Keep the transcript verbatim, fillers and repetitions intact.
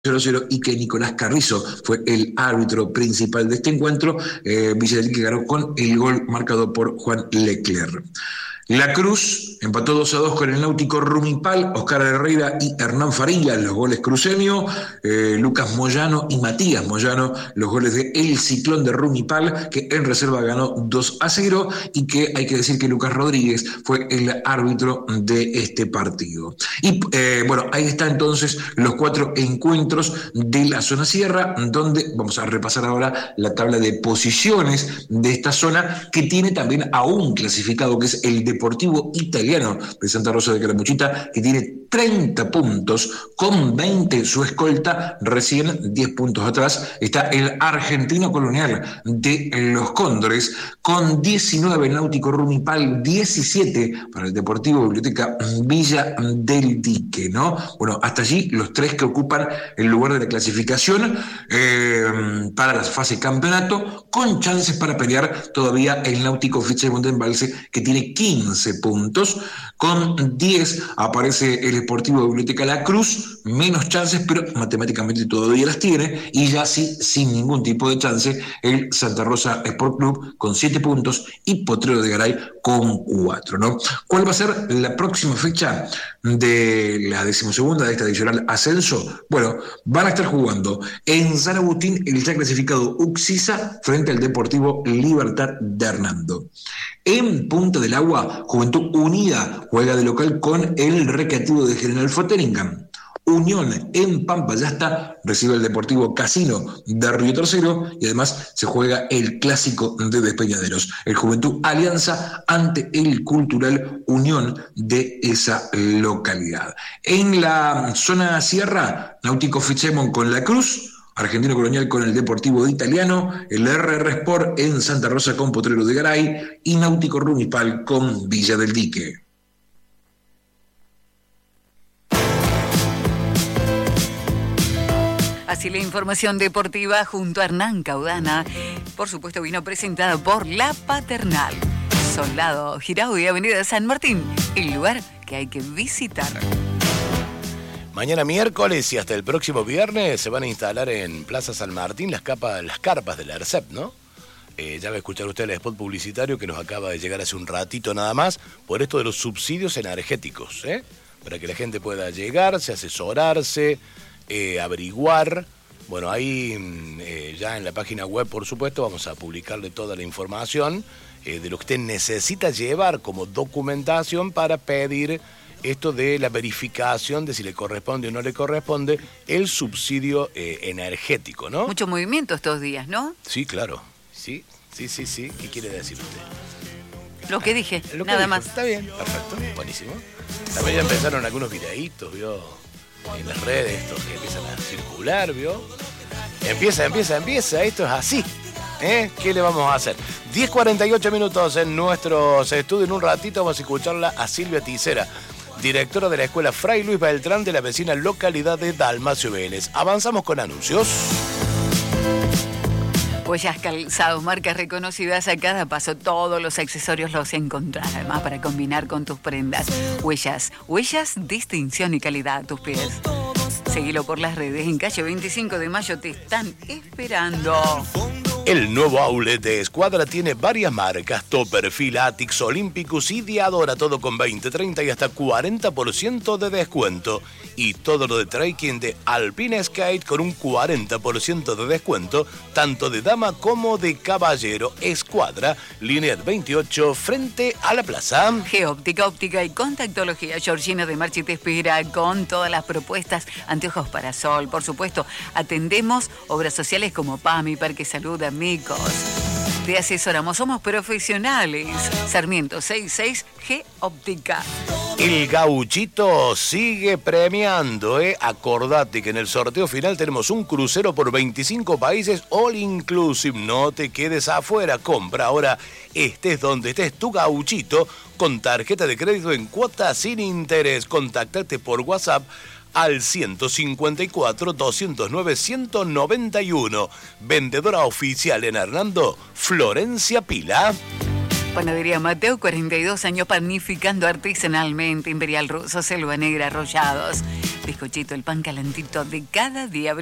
cero cero y que Nicolás Carrizo fue el árbitro principal de este encuentro. eh, Villa del Lique ganó con el gol marcado por Juan Leclerc. La Cruz empató dos a dos con el Náutico Rumipal, Oscar Herrera y Hernán Farilla, los goles cruceño, eh, Lucas Moyano y Matías Moyano, los goles de El Ciclón de Rumipal, que en reserva ganó dos a cero, y que hay que decir que Lucas Rodríguez fue el árbitro de este partido. Y eh, bueno, ahí están entonces los cuatro encuentros de la zona sierra, donde vamos a repasar ahora la tabla de posiciones de esta zona, que tiene también a un clasificado, que es el Deportivo Italiano de Santa Rosa de Calamuchita, que tiene treinta puntos con veinte. Su escolta recién diez puntos atrás está el Argentino Colonial de los Cóndores con diecinueve, Náutico Rumipal diecisiete para el Deportivo Biblioteca Villa del Lique, ¿no? Bueno, hasta allí los tres que ocupan el lugar de la clasificación eh, para la fase campeonato, con chances para pelear todavía el Náutico Fitzgerald de Embalse, que tiene quince puntos. Con diez aparece el Sportivo Biblioteca La Cruz, menos chances, pero matemáticamente todavía las tiene, y ya sí, sin ningún tipo de chance, el Santa Rosa Sport Club con siete puntos y Potrero de Garay con cuatro, ¿no? ¿Cuál va a ser la próxima fecha de la decimosegunda de esta adicional ascenso? Bueno, van a estar jugando en San Agustín el ya clasificado Uxisa frente al Deportivo Libertad de Hernando. En Punta del Agua, Juventud Unida juega de local con el Recreativo de General Foteringam. Unión en Pampayasta recibe el Deportivo Casino de Río Tercero, y además se juega el Clásico de Despeñaderos, el Juventud Alianza ante el Cultural Unión de esa localidad. En la zona sierra, Náutico Fitzgerald con La Cruz, Argentino Colonial con el Deportivo Italiano, el R R Sport en Santa Rosa con Potrero de Garay y Náutico Rumipal con Villa del Lique. Así la información deportiva junto a Hernán Caudana. Por supuesto vino presentada por La Paternal, Soldado Giraudi, Avenida San Martín, el lugar que hay que visitar. Mañana miércoles y hasta el próximo viernes se van a instalar en Plaza San Martín las, capas, las carpas de la ERCEP, ¿no? Eh, ya va a escuchar usted el spot publicitario que nos acaba de llegar hace un ratito nada más, por esto de los subsidios energéticos, ¿eh? Para que la gente pueda llegarse, asesorarse, eh, averiguar. Bueno, ahí eh, ya en la página web, por supuesto, vamos a publicarle toda la información eh, de lo que usted necesita llevar como documentación para pedir esto de la verificación de si le corresponde o no le corresponde el subsidio eh, energético, ¿no? Mucho movimiento estos días, ¿no? Sí, claro. Sí, sí, sí, sí. ¿Qué quiere decir usted? Lo que dije, Lo que nada dijo. más. Está bien, perfecto, buenísimo. También ya empezaron algunos videitos, ¿vio? En las redes, estos que empiezan a circular, ¿vio? Empieza, empieza, empieza. Esto es así. ¿Eh? ¿Qué le vamos a hacer? diez cuarenta y ocho minutos en nuestros estudios. En un ratito vamos a escucharla a Silvia Ticera, directora de la Escuela Fray Luis Beltrán de la vecina localidad de Dalmacio Vélez. Avanzamos con anuncios. Huellas Calzados, marcas reconocidas a cada paso. Todos los accesorios los encontrás, además, para combinar con tus prendas. Huellas, Huellas, distinción y calidad a tus pies. Seguilo por las redes. En calle veinticinco de mayo te están esperando. El nuevo outlet de Escuadra tiene varias marcas: Topper, Filatix, Olympicus y Diadora, todo con veinte, treinta y hasta cuarenta por ciento de descuento. Y todo lo de trekking de Alpine Skate con un cuarenta por ciento de descuento, tanto de dama como de caballero. Escuadra, línea veintiocho, frente a la plaza. Geóptica, óptica y contactología. Georgina de Marchi te espera con todas las propuestas. Anteojos para sol, por supuesto. Atendemos obras sociales como PAMI, Parque Salud, Amigos. Te asesoramos, somos profesionales. Sarmiento sesenta y seis, Geóptica. El Gauchito sigue premiando, ¿eh? Acordate que en el sorteo final tenemos un crucero por veinticinco países all inclusive. No te quedes afuera. Compra ahora, estés donde estés, tu Gauchito con tarjeta de crédito en cuotas sin interés. Contáctate por WhatsApp al ciento cincuenta y cuatro, doscientos nueve, ciento noventa y uno. Vendedora oficial en Hernando, Florencia Pila. Panadería Mateo, cuarenta y dos años panificando artesanalmente. Imperial Ruso, Selva Negra, Arrollados. Bizcochito, el pan calentito de cada día.